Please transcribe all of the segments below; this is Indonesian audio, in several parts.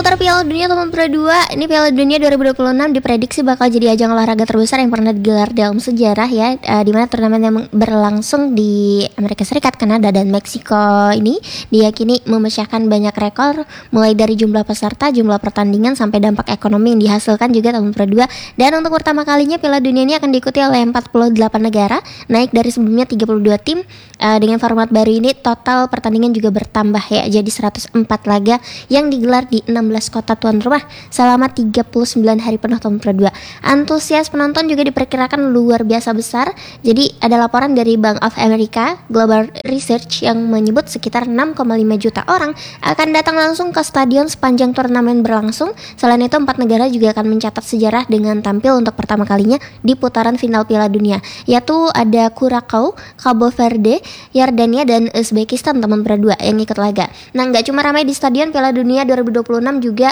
Seputar Piala Dunia teman berdua, ini Piala Dunia 2026 diprediksi bakal jadi ajang olahraga terbesar yang pernah digelar dalam sejarah ya, di mana turnamen yang berlangsung di Amerika Serikat, Kanada, dan Meksiko ini diyakini memecahkan banyak rekor, mulai dari jumlah peserta, jumlah pertandingan, sampai dampak ekonomi yang dihasilkan juga teman berdua. Dan untuk pertama kalinya Piala Dunia ini akan diikuti oleh 48 negara, naik dari sebelumnya 32 tim. Dengan format baru ini total pertandingan juga bertambah ya, jadi 104 laga yang digelar di 16 kota tuan rumah selama 39 hari penuh tahun kedua. Antusias penonton juga diperkirakan luar biasa besar. Jadi ada laporan dari Bank of America Global Research yang menyebut sekitar 6,5 juta orang akan datang langsung ke stadion sepanjang turnamen berlangsung. Selain itu 4 negara juga akan mencatat sejarah dengan tampil untuk pertama kalinya di putaran final Piala Dunia, yaitu ada Curacao, Cabo Verde, Yordania, dan Uzbekistan teman berdua yang ikut laga. Nah, nggak cuma ramai di stadion, Piala Dunia 2026 juga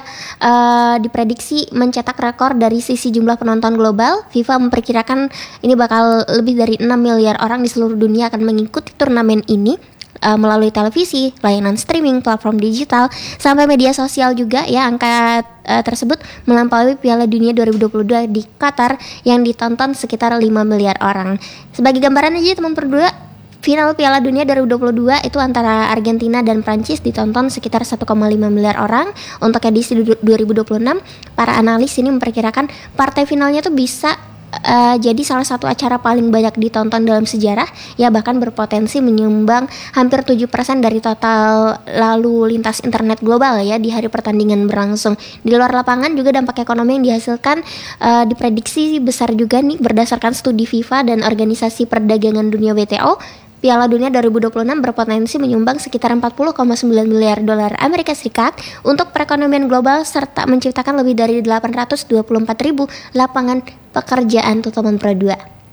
diprediksi mencetak rekor dari sisi jumlah penonton global. FIFA memperkirakan ini bakal lebih dari 6 miliar orang di seluruh dunia akan mengikuti turnamen ini melalui televisi, layanan streaming, platform digital, sampai media sosial juga ya. Angka tersebut melampaui Piala Dunia 2022 di Qatar yang ditonton sekitar 5 miliar orang. Sebagai gambaran aja teman berdua, final Piala Dunia 2022 itu antara Argentina dan Prancis ditonton sekitar 1,5 miliar orang. Untuk edisi 2026, para analis ini memperkirakan partai finalnya tuh bisa jadi salah satu acara paling banyak ditonton dalam sejarah ya, bahkan berpotensi menyumbang hampir 7% dari total lalu lintas internet global ya di hari pertandingan berlangsung. Di luar lapangan juga dampak ekonomi yang dihasilkan diprediksi besar juga nih berdasarkan studi FIFA dan Organisasi Perdagangan Dunia WTO. Piala Dunia 2026 berpotensi menyumbang sekitar 40,9 miliar dolar Amerika Serikat untuk perekonomian global serta menciptakan lebih dari 824 ribu lapangan pekerjaan tuh teman berdua.